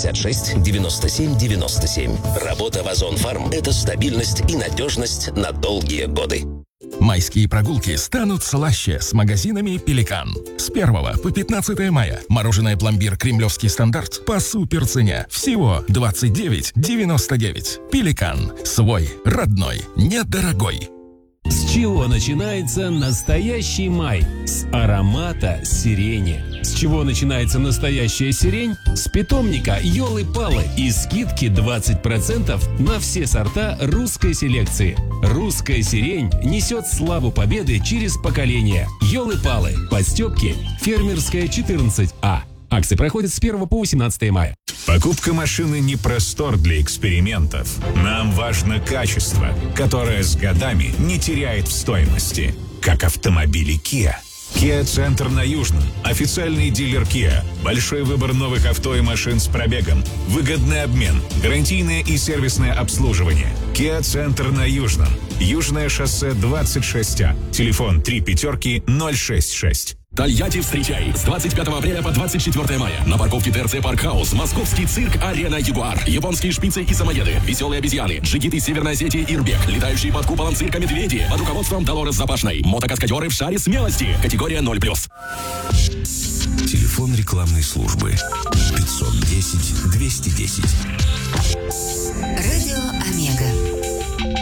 56 97 97. Работа в Озон Фарм – это стабильность и надежность на долгие годы. Майские прогулки станут слаще с магазинами «Пеликан». С 1 по 15 мая мороженое пломбир «Кремлевский стандарт» по суперцене. Всего 29,99. «Пеликан». Свой, родной, недорогой. С чего начинается настоящий май? С аромата сирени. С чего начинается настоящая сирень? С питомника Ёлы-Палы и скидки 20% на все сорта русской селекции. Русская сирень несет славу победы через поколения. Ёлы-Палы. Подстёпки. Фермерская 14А. Акции проходят с 1 по 18 мая. Покупка машины не простор для экспериментов. Нам важно качество, которое с годами не теряет в стоимости. Как автомобили Kia. Kia-центр на Южном. Официальный дилер Kia. Большой выбор новых авто и машин с пробегом. Выгодный обмен. Гарантийное и сервисное обслуживание. Kia-центр на Южном. Южное шоссе 26А. Телефон 35-066. Тольятти встречай! С 25 апреля по 24 мая на парковке ТРЦ Паркхаус московский цирк «Арена Ягуар». Японские шпицы и самоеды, веселые обезьяны, джигиты Северной Осетии Ирбек, летающие под куполом цирка медведи под руководством Долорес Запашной, мотокаскадеры в шаре смелости, категория 0+. Телефон рекламной службы 510 210. Радио Омега.